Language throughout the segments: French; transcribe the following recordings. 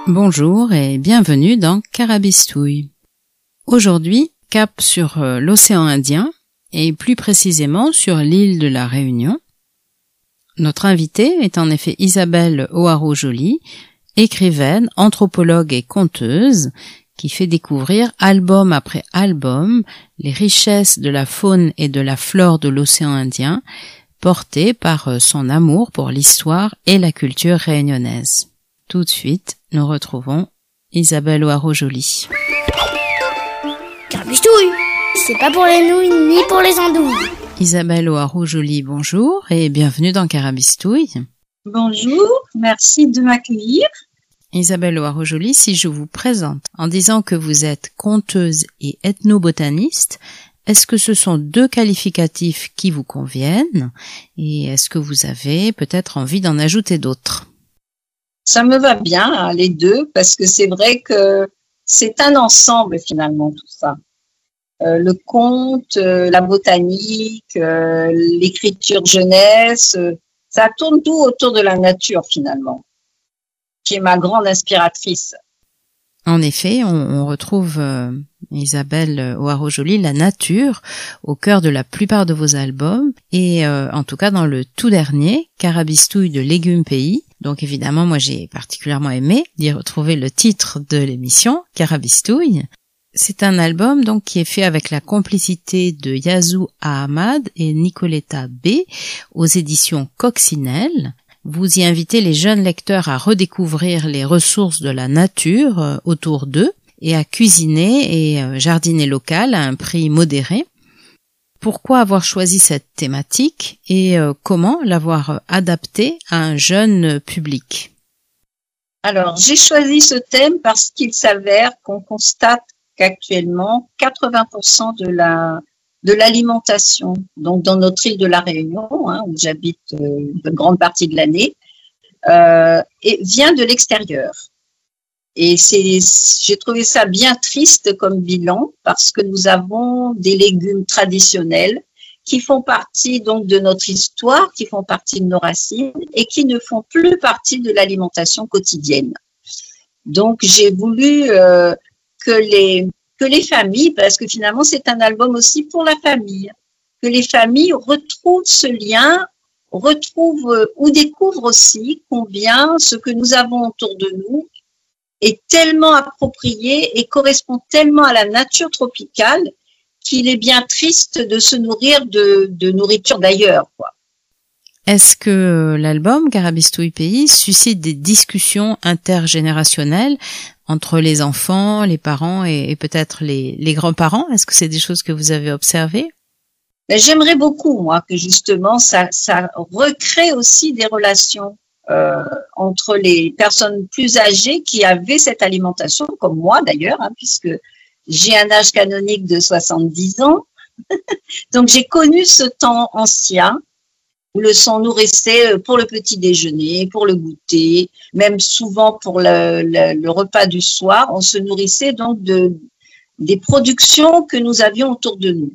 Bonjour et bienvenue dans Carabistouille. Aujourd'hui, cap sur l'océan Indien et plus précisément sur l'île de la Réunion. Notre invitée est en effet Isabelle O'Haraud-Joly, écrivaine, anthropologue et conteuse, qui fait découvrir album après album les richesses de la faune et de la flore de l'océan Indien, portées par son amour pour l'histoire et la culture réunionnaise. Tout de suite, nous retrouvons Isabelle O'Haraud-Joly. Carabistouille, c'est pas pour les nouilles ni pour les andouilles. Isabelle O'Haraud-Joly, bonjour et bienvenue dans Carabistouille. Bonjour, merci de m'accueillir. Isabelle O'Haraud-Joly, si je vous présente en disant que vous êtes conteuse et ethnobotaniste, est-ce que ce sont deux qualificatifs qui vous conviennent et est-ce que vous avez peut-être envie d'en ajouter d'autres ? Ça me va bien, hein, les deux, parce que c'est vrai que c'est un ensemble finalement tout ça. Le conte, la botanique, l'écriture jeunesse, ça tourne tout autour de la nature finalement, qui est ma grande inspiratrice. En effet, on retrouve Isabelle O'Haraud-Joly, la nature, au cœur de la plupart de vos albums, et en tout cas dans le tout dernier, Carabistouille de Légumes Pays. Donc évidemment, moi j'ai particulièrement aimé d'y retrouver le titre de l'émission, Carabistouille. C'est un album donc qui est fait avec la complicité de Yazoo Ahmad et Nicoletta B aux éditions Coccinelle. Vous y invitez les jeunes lecteurs à redécouvrir les ressources de la nature autour d'eux et à cuisiner et jardiner local à un prix modéré. Pourquoi avoir choisi cette thématique et comment l'avoir adaptée à un jeune public ? Alors, j'ai choisi ce thème parce qu'il s'avère qu'on constate qu'actuellement, 80% de l'alimentation, donc dans notre île de la Réunion, hein, où j'habite une grande partie de l'année, vient de l'extérieur. Et j'ai trouvé ça bien triste comme bilan parce que nous avons des légumes traditionnels qui font partie donc de notre histoire, qui font partie de nos racines et qui ne font plus partie de l'alimentation quotidienne. Donc j'ai voulu que les familles, parce que finalement c'est un album aussi pour la famille, que les familles retrouvent ce lien, retrouvent ou découvrent aussi combien ce que nous avons autour de nous est tellement approprié et correspond tellement à la nature tropicale qu'il est bien triste de se nourrir de nourriture d'ailleurs, quoi. Est-ce que l'album Carabistouille Pays suscite des discussions intergénérationnelles entre les enfants, les parents et peut-être les grands-parents ? Est-ce que c'est des choses que vous avez observées ? J'aimerais beaucoup, moi, que justement ça recrée aussi des relations entre les personnes plus âgées qui avaient cette alimentation, comme moi d'ailleurs, hein, puisque j'ai un âge canonique de 70 ans. Donc j'ai connu ce temps ancien où le sang nourrissait pour le petit déjeuner, pour le goûter, même souvent pour le repas du soir. On se nourrissait donc des productions que nous avions autour de nous.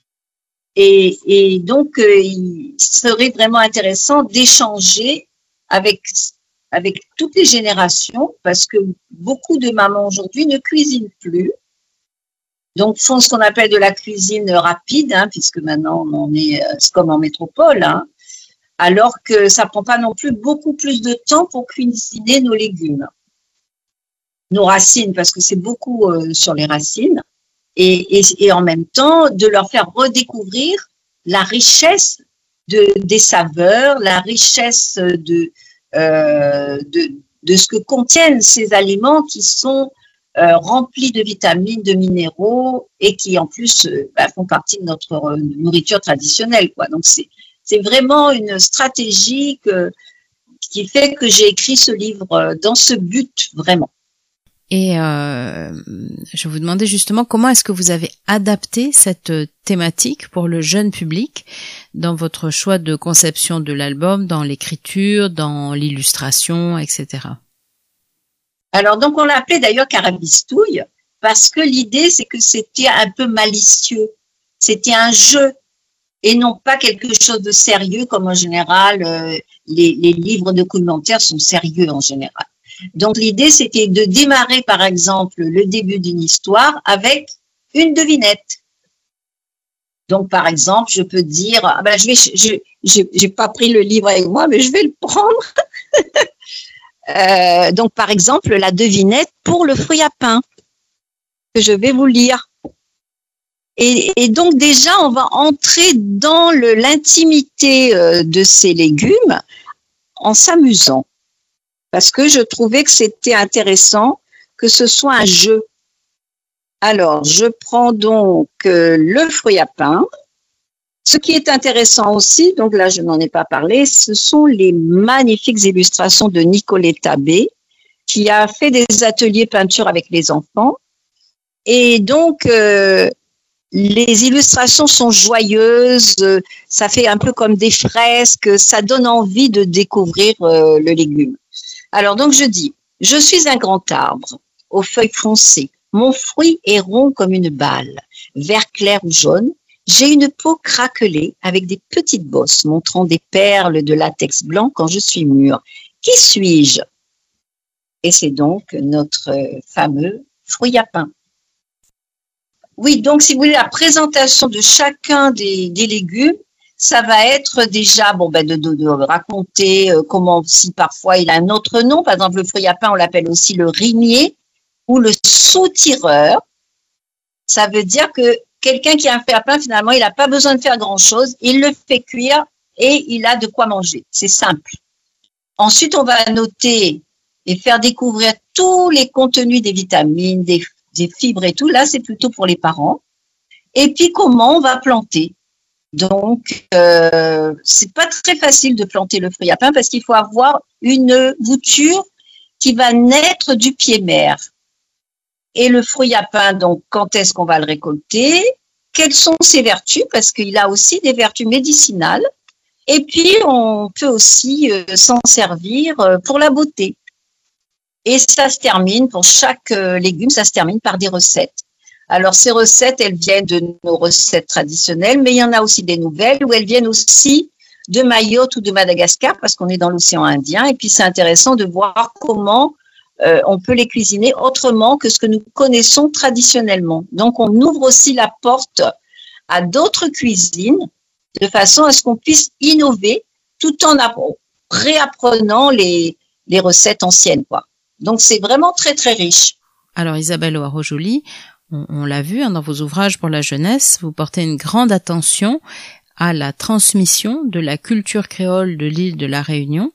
Et donc, il serait vraiment intéressant d'échanger avec toutes les générations parce que beaucoup de mamans aujourd'hui ne cuisinent plus. Donc, font ce qu'on appelle de la cuisine rapide, hein, puisque maintenant on est comme en métropole, hein, alors que ça prend pas non plus beaucoup plus de temps pour cuisiner nos légumes, nos racines, parce que c'est beaucoup sur les racines, et en même temps de leur faire redécouvrir la richesse des saveurs, la richesse de ce que contiennent ces aliments qui sont remplis de vitamines, de minéraux et qui en plus font partie de notre nourriture traditionnelle, quoi. Donc c'est vraiment une stratégie qui fait que j'ai écrit ce livre dans ce but vraiment. Et je vous demandais justement comment est-ce que vous avez adapté cette thématique pour le jeune public dans votre choix de conception de l'album, dans l'écriture, dans l'illustration, etc. Alors donc on l'a appelé d'ailleurs Carabistouille parce que l'idée c'est que c'était un peu malicieux, c'était un jeu et non pas quelque chose de sérieux comme en général les livres documentaires sont sérieux en général. Donc l'idée, c'était de démarrer, par exemple, le début d'une histoire avec une devinette. Donc, par exemple, je peux dire, j'ai pas pris le livre avec moi, mais je vais le prendre. Donc, par exemple, la devinette pour le fruit à pain que je vais vous lire. Et donc déjà, on va entrer dans l'intimité de ces légumes en s'amusant, parce que je trouvais que c'était intéressant que ce soit un jeu. Alors, je prends donc le fruit à pain. Ce qui est intéressant aussi, donc là je n'en ai pas parlé, ce sont les magnifiques illustrations de Nicoletta B, qui a fait des ateliers peinture avec les enfants. Et donc, les illustrations sont joyeuses, ça fait un peu comme des fresques, ça donne envie de découvrir le légume. Alors donc je dis, je suis un grand arbre aux feuilles foncées, mon fruit est rond comme une balle, vert clair ou jaune, j'ai une peau craquelée avec des petites bosses montrant des perles de latex blanc quand je suis mûre. Qui suis-je? Et c'est donc notre fameux fruit à pain. Oui, donc si vous voulez la présentation de chacun des légumes, ça va être déjà de raconter comment, si parfois il a un autre nom, par exemple le fruit à pain on l'appelle aussi le rimier ou le sautireur. Ça veut dire que quelqu'un qui a un fruit à pain, finalement, il n'a pas besoin de faire grand-chose, il le fait cuire et il a de quoi manger. C'est simple. Ensuite, on va noter et faire découvrir tous les contenus des vitamines, des fibres et tout. Là, c'est plutôt pour les parents. Et puis, comment on va planter. Donc, c'est pas très facile de planter le fruit à pain parce qu'il faut avoir une bouture qui va naître du pied mère. Et le fruit à pain, donc, quand est-ce qu'on va le récolter? Quelles sont ses vertus? Parce qu'il a aussi des vertus médicinales. Et puis, on peut aussi s'en servir pour la beauté. Et ça se termine, pour chaque légume, ça se termine par des recettes. Alors, ces recettes, elles viennent de nos recettes traditionnelles, mais il y en a aussi des nouvelles, ou elles viennent aussi de Mayotte ou de Madagascar, parce qu'on est dans l'océan Indien. Et puis, c'est intéressant de voir comment on peut les cuisiner autrement que ce que nous connaissons traditionnellement. Donc, on ouvre aussi la porte à d'autres cuisines de façon à ce qu'on puisse innover tout en réapprenant les recettes anciennes, quoi. Donc, c'est vraiment très, très riche. Alors, Isabelle Hoarau-Joly, on l'a vu dans vos ouvrages pour la jeunesse, vous portez une grande attention à la transmission de la culture créole de l'île de la Réunion.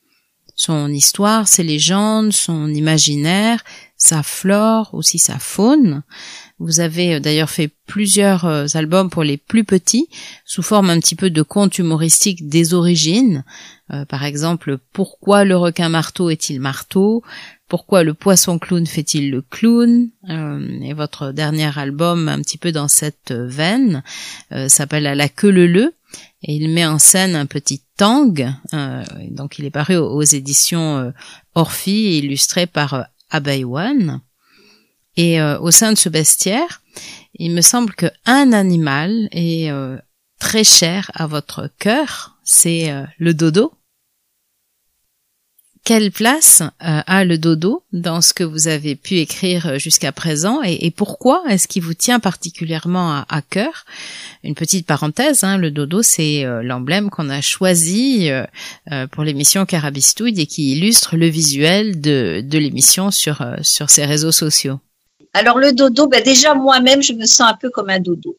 Son histoire, ses légendes, son imaginaire, sa flore, aussi sa faune. Vous avez d'ailleurs fait plusieurs albums pour les plus petits, sous forme un petit peu de contes humoristiques des origines. Par exemple, pourquoi le requin marteau est-il marteau? Pourquoi le poisson clown fait-il le clown? Et votre dernier album, un petit peu dans cette veine, s'appelle À la queue leu. Et il met en scène un petit tang, donc il est paru aux éditions Orphy, illustré par Abaywan. Et au sein de ce bestiaire, il me semble qu'un animal est très cher à votre cœur, c'est le dodo. Quelle place a le dodo dans ce que vous avez pu écrire jusqu'à présent et pourquoi est-ce qu'il vous tient particulièrement à cœur? Une petite parenthèse, le dodo c'est l'emblème qu'on a choisi pour l'émission Carabistouille et qui illustre le visuel de l'émission sur ses réseaux sociaux. Alors le dodo, déjà moi-même je me sens un peu comme un dodo.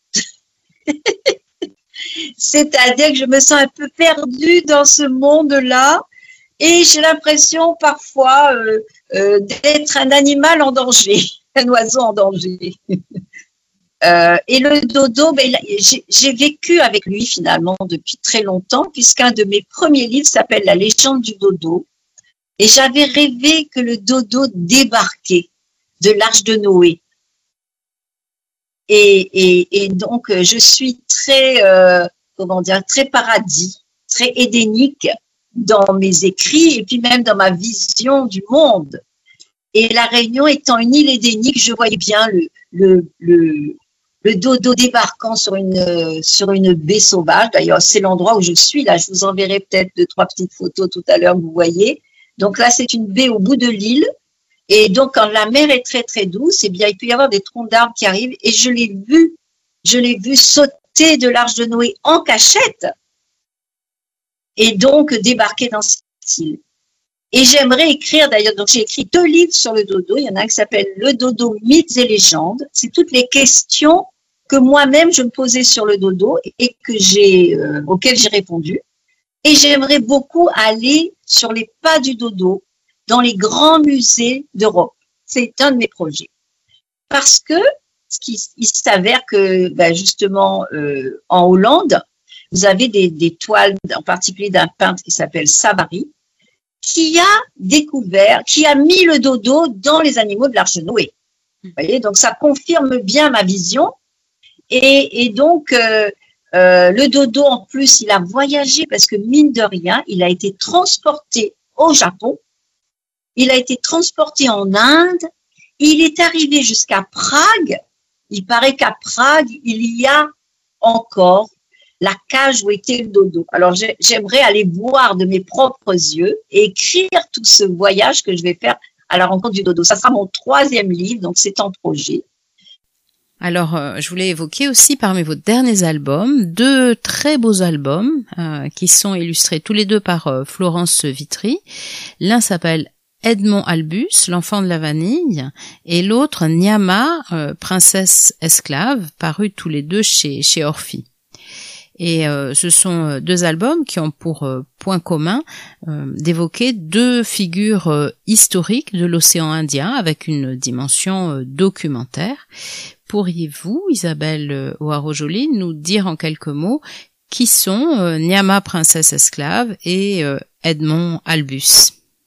C'est-à-dire que je me sens un peu perdue dans ce monde-là. Et j'ai l'impression parfois d'être un animal en danger, un oiseau en danger. Et le dodo, j'ai vécu avec lui finalement depuis très longtemps, puisqu'un de mes premiers livres s'appelle La légende du dodo. Et j'avais rêvé que le dodo débarquait de l'arche de Noé. Et donc, je suis très, très paradis, très édénique dans mes écrits et puis même dans ma vision du monde. Et la Réunion étant une île édénique, je voyais bien le dodo débarquant sur une baie sauvage. D'ailleurs, c'est l'endroit où je suis là. Je vous enverrai peut-être 2-3 petites photos tout à l'heure, vous voyez. Donc là, c'est une baie au bout de l'île. Et donc, quand la mer est très, très douce, eh bien, il peut y avoir des troncs d'arbres qui arrivent. Et je l'ai vu sauter de l'Arche de Noé en cachette et donc débarquer dans cette île. Et j'aimerais écrire, d'ailleurs, donc j'ai écrit 2 livres sur le dodo. Il y en a un qui s'appelle Le dodo, mythes et légendes. C'est toutes les questions que moi-même je me posais sur le dodo et que auxquelles j'ai répondu. Et j'aimerais beaucoup aller sur les pas du dodo dans les grands musées d'Europe. C'est un de mes projets. Parce que il s'avère que, justement, en Hollande, vous avez des toiles, en particulier d'un peintre qui s'appelle Savary, qui a mis le dodo dans les animaux de l'Arche de Noé. Vous voyez, donc ça confirme bien ma vision. Et donc, le dodo, en plus, il a voyagé parce que, mine de rien, il a été transporté au Japon, il a été transporté en Inde, il est arrivé jusqu'à Prague. Il paraît qu'à Prague, il y a encore la cage où était le dodo. Alors, j'aimerais aller voir de mes propres yeux et écrire tout ce voyage que je vais faire à la rencontre du dodo. Ça sera mon 3e livre, donc c'est en projet. Alors, je voulais évoquer aussi parmi vos derniers albums 2 très beaux albums qui sont illustrés tous les 2 par Florence Vitry. L'un s'appelle Edmond Albus, l'enfant de la vanille, et l'autre Nyama, princesse esclave, parus tous les 2 chez Orphie. Et ce sont 2 albums qui ont pour point commun d'évoquer 2 figures historiques de l'océan Indien avec une dimension documentaire. Pourriez-vous, Isabelle Hoarau-Joly, nous dire en quelques mots qui sont Nyama, princesse esclave, et Edmond Albus?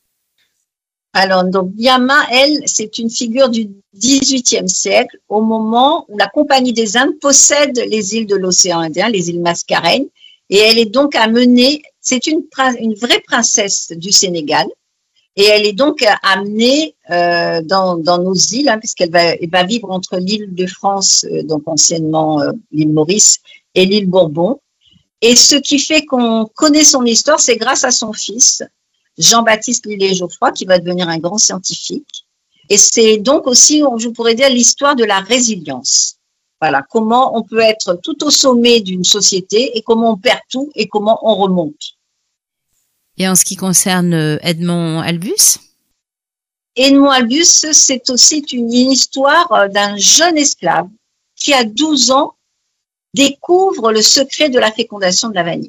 Alors, donc, Nyama, elle, c'est une figure du XVIIIe siècle, au moment où la Compagnie des Indes possède les îles de l'océan Indien, les îles Mascareignes, et elle est donc amenée, c'est une vraie princesse du Sénégal, et elle est donc amenée dans nos îles, puisqu'elle va vivre entre l'île de France, donc anciennement l'île Maurice, et l'île Bourbon. Et ce qui fait qu'on connaît son histoire, c'est grâce à son fils, Jean-Baptiste Lillet-Geoffroy, qui va devenir un grand scientifique. Et c'est donc aussi, je pourrais dire, l'histoire de la résilience. Voilà, comment on peut être tout au sommet d'une société et comment on perd tout et comment on remonte. Et en ce qui concerne Edmond Albus? Edmond Albus, c'est aussi une histoire d'un jeune esclave qui, à 12 ans, découvre le secret de la fécondation de la vanille.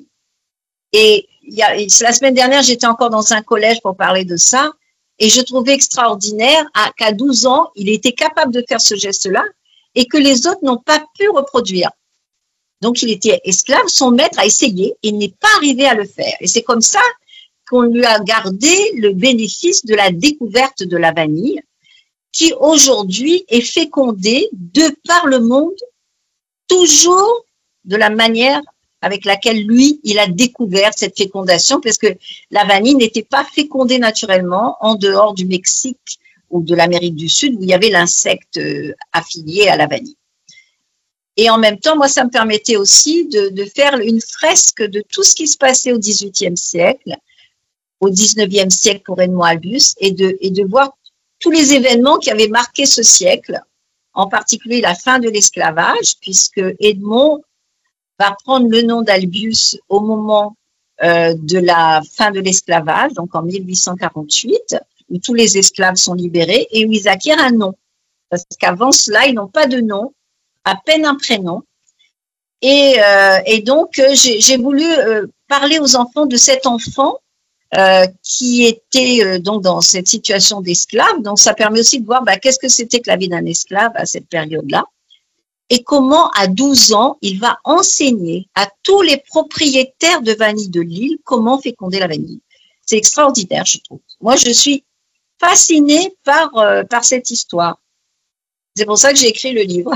Et la semaine dernière, j'étais encore dans un collège pour parler de ça, et je trouvais extraordinaire qu'à 12 ans, il était capable de faire ce geste-là et que les autres n'ont pas pu reproduire. Donc, il était esclave, son maître a essayé et n'est pas arrivé à le faire. Et c'est comme ça qu'on lui a gardé le bénéfice de la découverte de la vanille, qui aujourd'hui est fécondée de par le monde, toujours de la manière avec laquelle lui, il a découvert cette fécondation, parce que la vanille n'était pas fécondée naturellement en dehors du Mexique ou de l'Amérique du Sud, où il y avait l'insecte affilié à la vanille. Et en même temps, moi, ça me permettait aussi de faire une fresque de tout ce qui se passait au XVIIIe siècle, au XIXe siècle pour Edmond Albus, et de voir tous les événements qui avaient marqué ce siècle, en particulier la fin de l'esclavage, puisque Edmond va prendre le nom d'Albus au moment de la fin de l'esclavage, donc en 1848, où tous les esclaves sont libérés et où ils acquièrent un nom. Parce qu'avant cela, ils n'ont pas de nom, à peine un prénom. Et donc, j'ai voulu parler aux enfants de cet enfant qui était donc dans cette situation d'esclave. Donc, ça permet aussi de voir qu'est-ce que c'était que la vie d'un esclave à cette période-là. Et comment, à 12 ans, il va enseigner à tous les propriétaires de vanille de l'île comment féconder la vanille. C'est extraordinaire, je trouve. Moi, je suis fascinée par cette histoire. C'est pour ça que j'ai écrit le livre.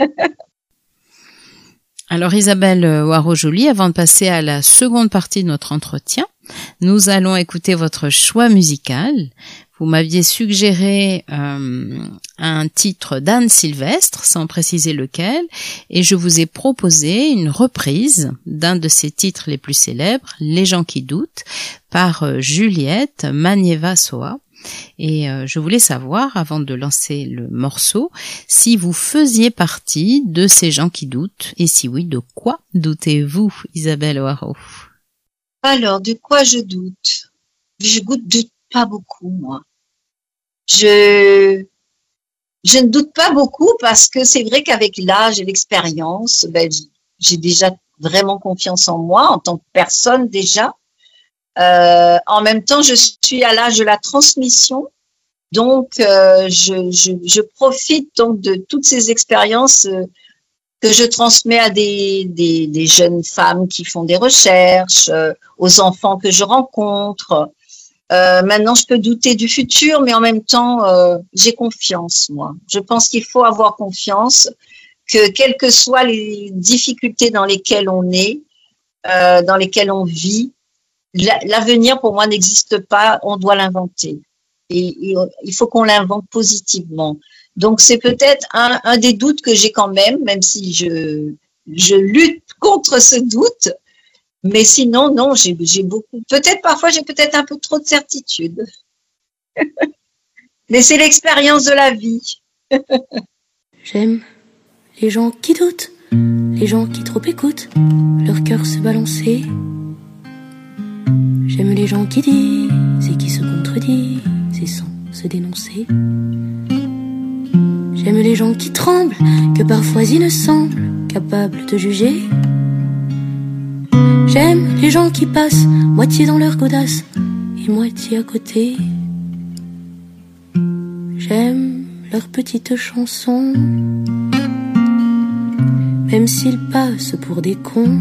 Alors, Isabelle Hoarau-Joly, avant de passer à la seconde partie de notre entretien, nous allons écouter votre choix musical. Vous m'aviez suggéré un titre d'Anne Sylvestre, sans préciser lequel, et je vous ai proposé une reprise d'un de ses titres les plus célèbres, Les gens qui doutent, par Juliette Manieva-Soa. Et je voulais savoir, avant de lancer le morceau, si vous faisiez partie de ces gens qui doutent, et si oui, de quoi doutez-vous, Isabelle Hoareau? Alors, de quoi je doute? Je doute pas beaucoup, moi. Je ne doute pas beaucoup parce que c'est vrai qu'avec l'âge et l'expérience, j'ai déjà vraiment confiance en moi, en tant que personne déjà. En même temps, je suis à l'âge de la transmission, donc je profite donc de toutes ces expériences que je transmets à des jeunes femmes qui font des recherches, aux enfants que je rencontre. Maintenant, je peux douter du futur, mais en même temps, j'ai confiance, moi. Je pense qu'il faut avoir confiance que quelles que soient les difficultés dans lesquelles on est, dans lesquelles on vit, l'avenir, pour moi, n'existe pas, on doit l'inventer. Et il faut qu'on l'invente positivement. Donc, c'est peut-être un des doutes que j'ai quand même si je lutte contre ce doute. Mais sinon, non, j'ai beaucoup. Parfois, j'ai peut-être un peu trop de certitude. Mais c'est l'expérience de la vie. J'aime les gens qui doutent, les gens qui trop écoutent leur cœur se balancer. J'aime les gens qui disent et qui se contredisent et sans se dénoncer. J'aime les gens qui tremblent, que parfois ils ne semblent capables de juger. J'aime les gens qui passent moitié dans leur godasse et moitié à côté. J'aime leurs petites chansons, même s'ils passent pour des cons.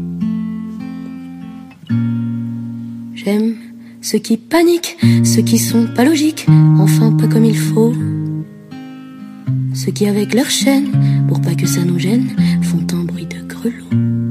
J'aime ceux qui paniquent, ceux qui sont pas logiques, enfin pas comme il faut. Ceux qui avec leur chaîne, pour pas que ça nous gêne, font un bruit de grelot.